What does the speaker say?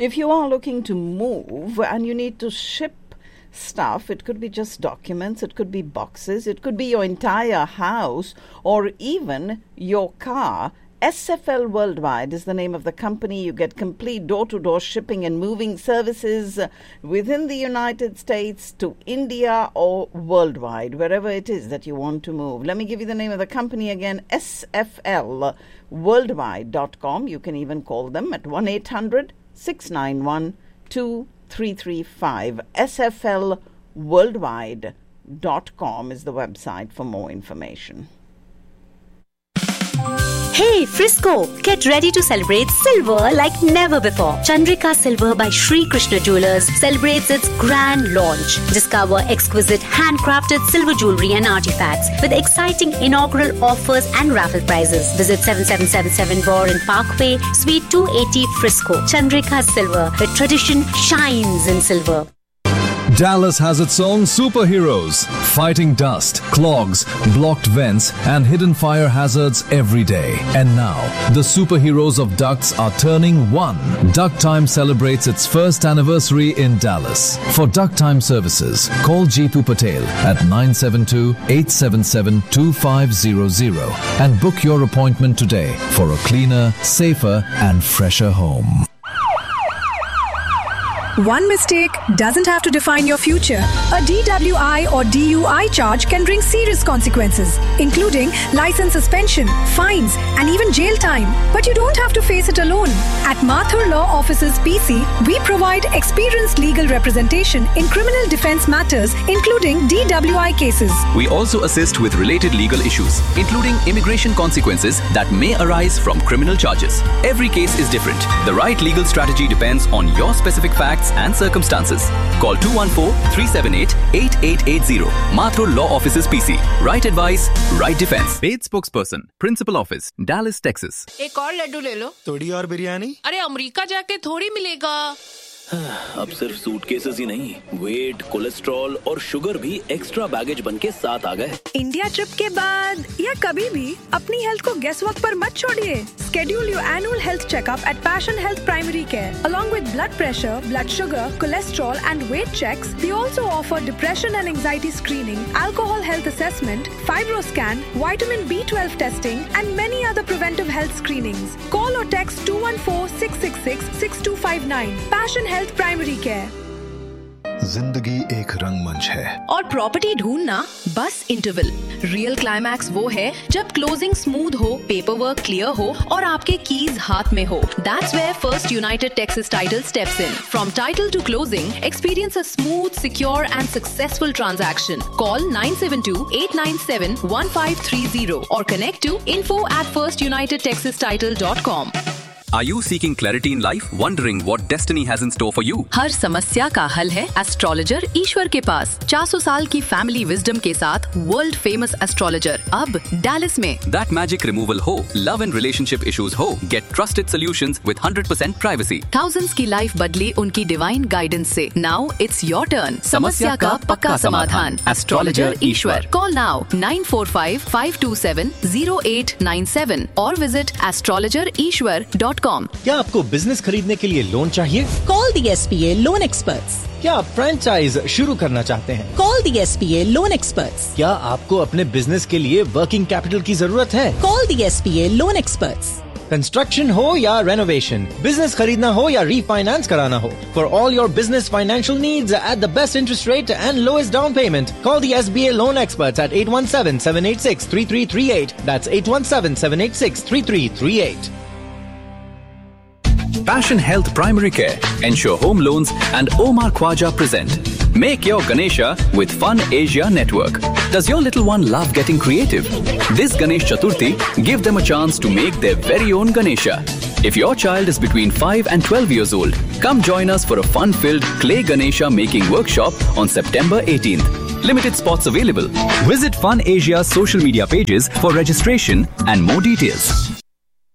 If you are looking to move and you need to ship stuff, it could be just documents, it could be boxes, it could be your entire house or even your car. SFL Worldwide is the name of the company. You get complete door-to-door shipping and moving services within the United States to India or worldwide, wherever it is that you want to move. Let me give you the name of the company again, sflworldwide.com. You can even call them at 1-800-691-2335. sflworldwide.com is the website for more information. Hey Frisco, get ready to celebrate silver like never before. Chandrika Silver by Sri Krishna Jewelers celebrates its grand launch. Discover exquisite handcrafted silver jewelry and artifacts with exciting inaugural offers and raffle prizes. Visit 7777 Warren Parkway, Suite 280 Frisco. Chandrika Silver, where tradition shines in silver. Dallas has its own superheroes, fighting dust, clogs, blocked vents, and hidden fire hazards every day. And now, the superheroes of ducts are turning one. Duct Time celebrates its first anniversary in Dallas. For Duct Time services, call Jeetu Patel at 972-877-2500 and book your appointment today for a cleaner, safer, and fresher home. One mistake doesn't have to define your future. A DWI or DUI charge can bring serious consequences, including license suspension, fines, and even jail time. But you don't have to face it alone. At Mathur Law Offices PC, we provide experienced legal representation in criminal defense matters, including DWI cases. We also assist with related legal issues, including immigration consequences that may arise from criminal charges. Every case is different. The right legal strategy depends on your specific facts and circumstances. Call 214-378-8880. Mathur Law Offices PC. Right advice, right defense. Paid spokesperson, Principal Office, Dallas, Texas. एक और लड्डू ले लो. थोड़ी और बिरयानी. अरे America जाके थोड़ी मिलेगा. अब सिर्फ सूटकेसेस ही नहीं, वेट, कोलेस्ट्रॉल और शुगर भी एक्स्ट्रा बैगेज बनके साथ आ गए. इंडिया ट्रिप के बाद या कभी भी अपनी हेल्थ को गेस वक्त पर मत छोड़िए. Schedule your annual health checkup at Passion Health Primary Care. Along with blood pressure, blood sugar, cholesterol and weight checks, we also offer depression and anxiety screening, alcohol health assessment, fibroscan, vitamin B12 testing and many other preventive health screenings. Call or text 214-666-6259. Passion Health Primary Care. जिंदगी एक रंगमंच है और property ढूंढना बस interval. Real climax वो है जब क्लोजिंग स्मूथ हो, पेपर वर्क क्लियर हो और आपके कीज हाथ में हो. That's where First United Texas Title steps in. From title to closing, experience a smooth, secure and successful transaction. Call 972-897-1530 or connect to info@firstunitedtexastitle.com. Are you seeking clarity in life? Wondering what destiny has in store for you? हर समस्या का हल है astrologer ईश्वर के पास. 400 साल की family wisdom के साथ world famous astrologer अब डैलस में. That magic removal हो, love and relationship issues हो, get trusted solutions with 100% privacy. Thousands की लाइफ बदली उनकी डिवाइन गाइडेंस से. Now it's your turn. समस्या का पक्का समाधान. Astrologer Ishwar. Call now 945-527-0897 or visit astrologerishwar.com. क्या आपको बिजनेस खरीदने के लिए लोन चाहिए? Call the SBA Loan Experts. क्या आप फ्रेंचाइज शुरू करना चाहते हैं? Call the SBA Loan Experts. क्या आपको अपने बिजनेस के लिए वर्किंग कैपिटल की जरूरत है? Call the SBA Loan Experts. Construction हो या रेनोवेशन, बिजनेस खरीदना हो या रीफाइनेंस कराना हो, for all your business financial needs at the best interest rate and lowest down payment, call the SBA loan experts eight 817-786-3338. That's 817-786-3338. Passion Health Primary Care, Ensure Home Loans and Omar Khwaja present Make Your Ganesha with Fun Asia Network. Does your little one love getting creative? This Ganesh Chaturthi, give them a chance to make their very own Ganesha. If your child is between 5 and 12 years old, come join us for a fun-filled clay Ganesha making workshop on September 18th. Limited spots available. Visit Fun Asia's social media pages for registration and more details.